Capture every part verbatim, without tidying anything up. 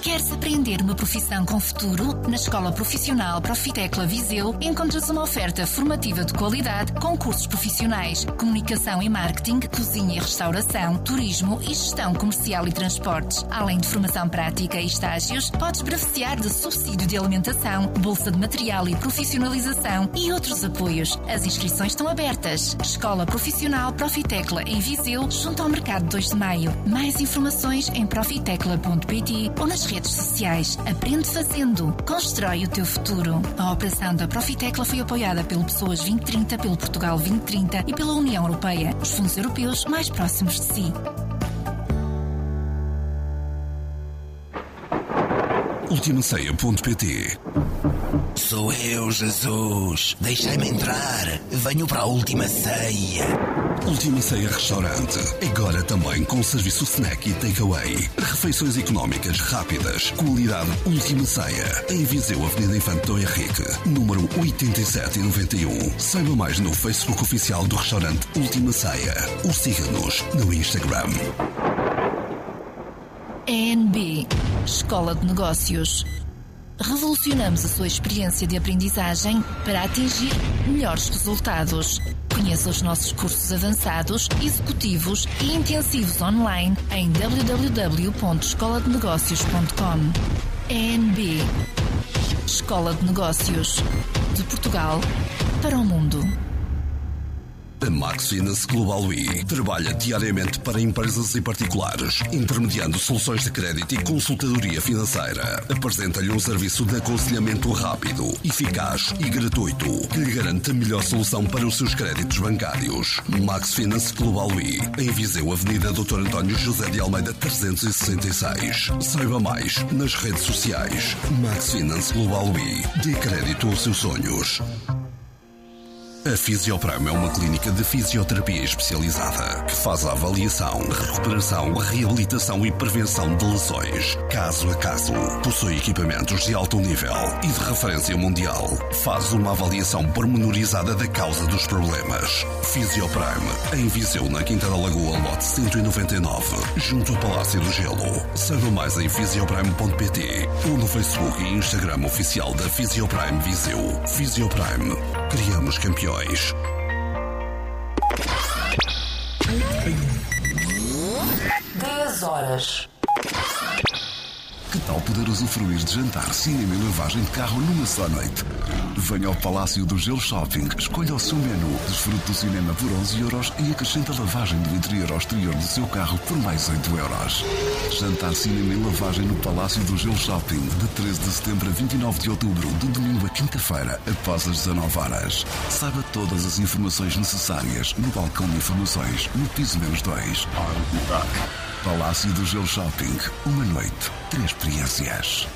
Queres aprender uma profissão com futuro? Na Escola Profissional Profitecla Viseu encontras uma oferta formativa de qualidade com cursos profissionais, comunicação e marketing, cozinha e restauração, turismo e gestão comercial e transportes. Além de formação prática e estágios, podes beneficiar de subsídio de alimentação, bolsa de material e profissionalização e outros apoios. As inscrições estão abertas. Escola Profissional Profitecla em Viseu, junto ao Mercado dois de Maio. Mais informações em profitecla ponto pt ou nas redes sociais. Aprende fazendo. Constrói o teu futuro. A operação da Profitecla foi apoiada pelo Pessoas vinte trinta, pelo Portugal vinte trinta e pela União Europeia, os fundos europeus mais próximos de si. Ultima Ceia ponto pt. Sou eu, Jesus. Deixai-me entrar. Venho para a Última Ceia. Última Ceia Restaurante. Agora também com serviço snack e takeaway. Refeições económicas rápidas. Qualidade Última Ceia. Em Viseu, Avenida Infante do Henrique, número oitenta e sete noventa e um. Saiba mais no Facebook oficial do restaurante Última Ceia. Ou siga-nos no Instagram. E N B, Escola de Negócios. Revolucionamos a sua experiência de aprendizagem para atingir melhores resultados. Conheça os nossos cursos avançados, executivos e intensivos online em w w w ponto escola de negócios ponto com. E N B, Escola de Negócios. De Portugal para o mundo. A Max Finance Global I trabalha diariamente para empresas e particulares, intermediando soluções de crédito e consultadoria financeira. Apresenta-lhe um serviço de aconselhamento rápido, eficaz e gratuito, que lhe garante a melhor solução para os seus créditos bancários. Max Finance Global I, em Viseu, Avenida doutor António José de Almeida trezentos e sessenta e seis. Saiba mais nas redes sociais. Max Finance Global I, dê crédito aos seus sonhos. A Fisioprime é uma clínica de fisioterapia especializada que faz a avaliação, recuperação, reabilitação e prevenção de lesões, caso a caso. Possui equipamentos de alto nível e de referência mundial. Faz uma avaliação pormenorizada da causa dos problemas. Fisioprime, em Viseu, na Quinta da Lagoa, lote cento e noventa e nove, junto ao Palácio do Gelo. Saiba mais em fisioprime ponto pt ou no Facebook e Instagram oficial da Fisioprime Viseu. Fisioprime. Criamos campeões. dez horas. Que tal poder usufruir de jantar, cinema e lavagem de carro numa só noite? Venha ao Palácio do Gelo Shopping, escolha o seu menu, desfrute do cinema por onze euros e acrescente a lavagem do interior ao exterior do seu carro por mais oito euros. Jantar, cinema e lavagem no Palácio do Gelo Shopping, de treze de setembro a vinte e nove de outubro, de domingo a quinta-feira, após as dezanove horas. Saiba todas as informações necessárias no balcão de informações, no piso menos dois. Palácio do Gelo Shopping, uma noite, três experiências.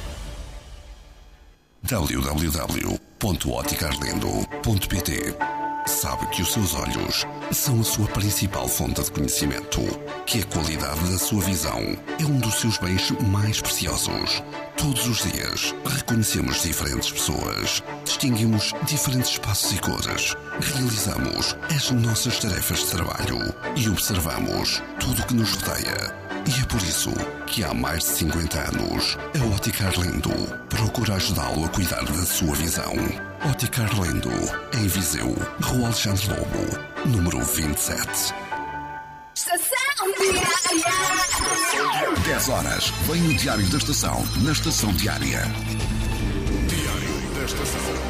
w w w ponto ótica arlindo ponto pt. Sabe que os seus olhos são a sua principal fonte de conhecimento, que a qualidade da sua visão é um dos seus bens mais preciosos. Todos os dias reconhecemos diferentes pessoas, distinguimos diferentes espaços e cores, realizamos as nossas tarefas de trabalho e observamos tudo o que nos rodeia. E é por isso que há mais de cinquenta anos a Ótica Arlindo procura ajudá-lo a cuidar da sua visão. Ótica Arlindo, em Viseu, Rua Alexandre Lobo, número vinte e sete. Estação Diária. dez horas, vem o Diário da Estação, na Estação Diária. Diário da Estação.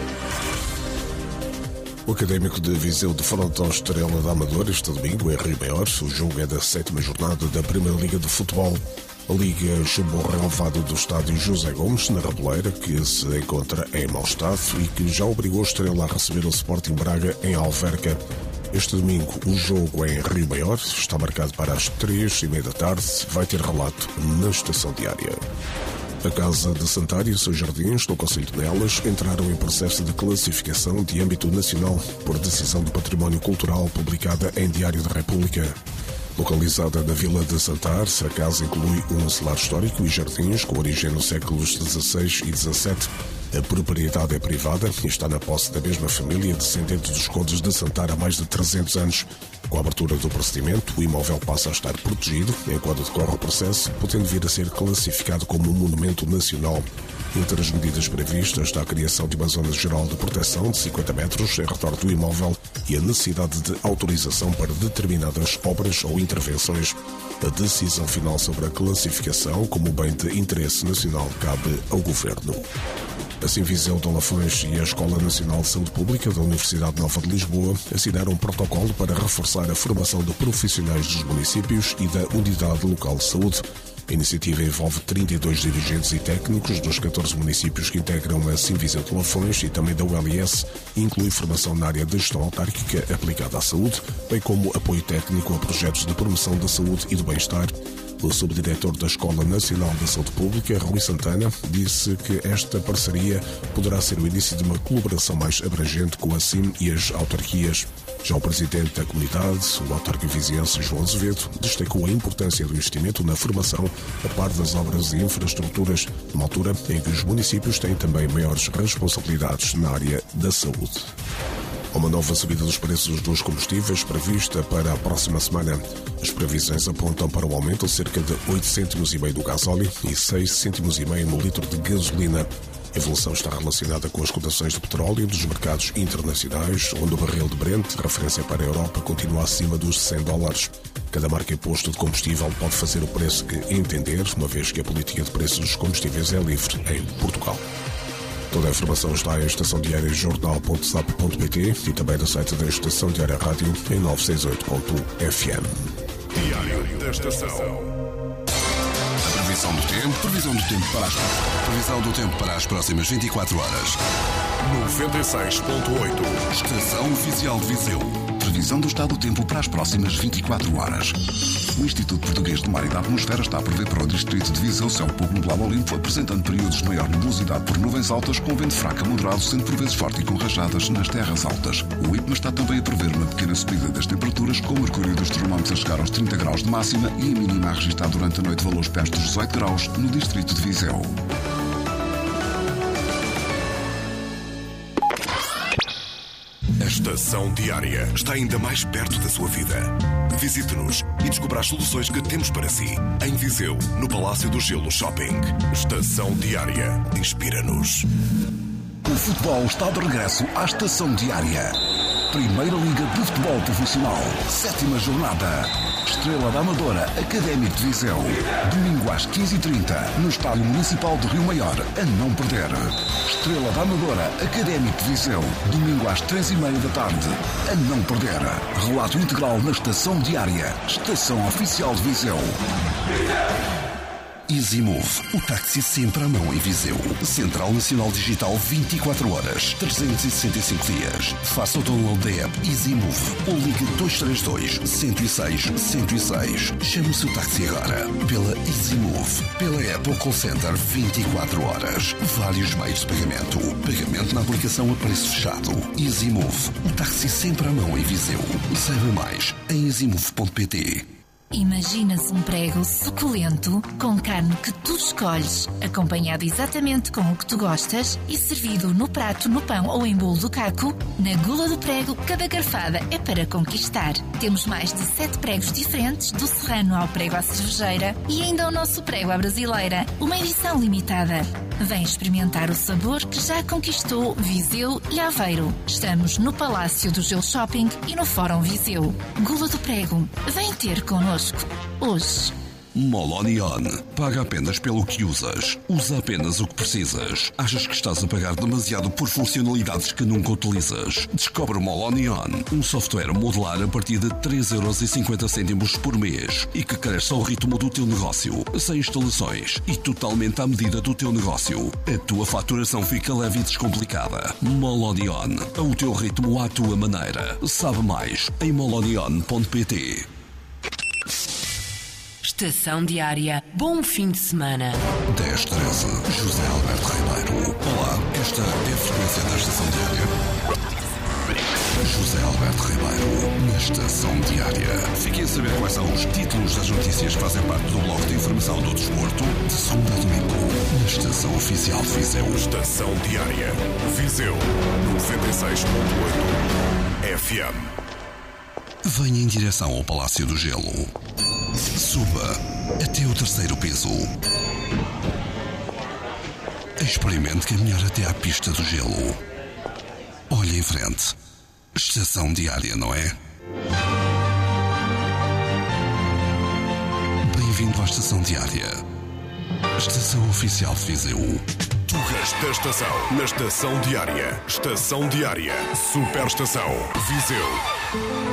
O Académico de Viseu defronta ao Estrela da Amadora este domingo em Rio Maior. O jogo é da sétima jornada da Primeira Liga de Futebol. A Liga chumbou o relevado do estádio José Gomes, na Reboleira, que se encontra em mau estado e que já obrigou o Estrela a receber o Sporting Braga em Alverca. Este domingo o jogo é em Rio Maior, está marcado para as três e meia da tarde, vai ter relato na Estação Diária. A Casa de Santária e os seus jardins, no concelho de Nelas, entraram em processo de classificação de âmbito nacional por decisão do Património Cultural publicada em Diário da República. Localizada na Vila de Santar, a casa inclui um celar histórico e jardins com origem nos séculos dezasseis e dezassete. A propriedade é privada e está na posse da mesma família descendente dos condes de Santar há mais de trezentos anos. Com a abertura do procedimento, o imóvel passa a estar protegido enquanto decorre o processo, podendo vir a ser classificado como um monumento nacional. Entre as medidas previstas está a criação de uma zona geral de proteção de cinquenta metros em redor do imóvel e a necessidade de autorização para determinadas obras ou intervenções. A decisão final sobre a classificação como bem de interesse nacional cabe ao Governo. Assim, Viseu de Lafões e a Escola Nacional de Saúde Pública da Universidade Nova de Lisboa assinaram um protocolo para reforçar a formação de profissionais dos municípios e da Unidade Local de Saúde. A iniciativa envolve trinta e dois dirigentes e técnicos dos catorze municípios que integram a Sinviseu de Lafões e também da U L S e inclui formação na área de gestão autárquica aplicada à saúde, bem como apoio técnico a projetos de promoção da saúde e do bem-estar. O subdiretor da Escola Nacional de Saúde Pública, Rui Santana, disse que esta parceria poderá ser o início de uma colaboração mais abrangente com a S I M e as autarquias. Já o presidente da comunidade, o autarca viziense João Azevedo, destacou a importância do investimento na formação a par das obras e infraestruturas, numa altura em que os municípios têm também maiores responsabilidades na área da saúde. Há uma nova subida dos preços dos combustíveis prevista para a próxima semana. As previsões apontam para um aumento de cerca de oito cêntimos e meio do gasóleo e seis cêntimos e meio no litro de gasolina. A evolução está relacionada com as cotações de petróleo dos mercados internacionais, onde o barril de Brent, referência para a Europa, continua acima dos cem dólares. Cada marca e posto de combustível pode fazer o preço que entender, uma vez que a política de preços dos combustíveis é livre em Portugal. Toda a informação está em estação diária jornal ponto sap ponto pt e também no site da Estação Diária Rádio em novecentos e sessenta e oito ponto f m. Diário da Estação. A previsão do tempo, previsão do tempo para as, previsão do tempo para as próximas vinte e quatro horas. noventa e seis ponto oito. Estação Oficial de Viseu. Previsão do estado do tempo para as próximas vinte e quatro horas. O Instituto Português do Mar e da Atmosfera está a prever para o distrito de Viseu céu pouco nublado ou limpo, apresentando períodos de maior nebulosidade por nuvens altas, com vento fraco a moderado, sendo por vezes forte e com rajadas nas terras altas. O I P M A está também a prever uma pequena subida das temperaturas, com o mercúrio dos termómetros a chegar aos trinta graus de máxima e a mínima a registrar durante a noite valores perto dos dezoito graus no distrito de Viseu. A Estação Diária está ainda mais perto da sua vida. Visite-nos e descubra as soluções que temos para si. Em Viseu, no Palácio do Gelo Shopping. Estação Diária. Inspira-nos. O futebol está de regresso à Estação Diária. Primeira Liga de Futebol Profissional. Sétima jornada. Estrela da Amadora, Académico de Viseu. Domingo às quinze e trinta, no Estádio Municipal de Rio Maior, a não perder. Estrela da Amadora, Académico de Viseu. Domingo às três e meia da tarde, a não perder. Relato integral na Estação Diária. Estação Oficial de Viseu. EasyMove, o táxi sempre à mão em Viseu. Central Nacional Digital vinte e quatro horas, trezentos e sessenta e cinco dias. Faça o download da app EasyMove ou ligue dois três dois, um zero seis, um zero seis. Chame o seu táxi agora pela EasyMove, pela app ou call center vinte e quatro horas. Vários meios de pagamento. Pagamento na aplicação a preço fechado. EasyMove, o táxi sempre à mão em Viseu. Saiba mais em easymove ponto pt. Imaginas um prego suculento, com carne que tu escolhes, acompanhado exatamente com o que tu gostas e servido no prato, no pão ou em bolo do caco? Na Gula do Prego, cada garfada é para conquistar. Temos mais de sete pregos diferentes, do serrano ao prego à cervejeira e ainda o nosso prego à brasileira, uma edição limitada. Vem experimentar o sabor que já conquistou Viseu e Aveiro. Estamos no Palácio do Gelo Shopping e no Fórum Viseu. Gula do Prego, vem ter connosco hoje. Molonion. Paga apenas pelo que usas. Usa apenas o que precisas. Achas que estás a pagar demasiado por funcionalidades que nunca utilizas? Descobre o Molonion, um software modular a partir de três euros e cinquenta cêntimos por mês e que cresce ao ritmo do teu negócio, sem instalações e totalmente à medida do teu negócio. A tua faturação fica leve e descomplicada. Molonion. Ao teu ritmo, à tua maneira. Sabe mais em molonion ponto pt. Estação Diária. Bom fim de semana. dez treze. José Alberto Ribeiro. Olá, esta é a frequência da Estação Diária. José Alberto Ribeiro, na Estação Diária. Fiquem a saber quais são os títulos das notícias que fazem parte do bloco de informação do desporto, de segunda a domingo, na Estação Oficial de Viseu. Estação Diária. Viseu, noventa e seis ponto oito F M. venha em direção ao Palácio do Gelo. Suba até o terceiro piso. Experimente caminhar até à pista do gelo. Olhe em frente. Estação Diária, não é? Bem-vindo à Estação Diária. Estação Oficial de Viseu. Tugas da Estação. Na Estação Diária. Estação Diária. Superestação. Viseu.